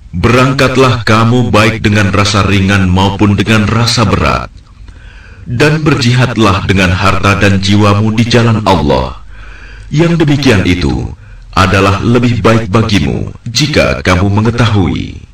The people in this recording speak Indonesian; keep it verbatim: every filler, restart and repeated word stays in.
Berangkatlah kamu baik dengan rasa ringan maupun dengan rasa berat, dan berjihadlah dengan harta dan jiwamu di jalan Allah. Yang demikian itu adalah lebih baik bagimu jika kamu mengetahui.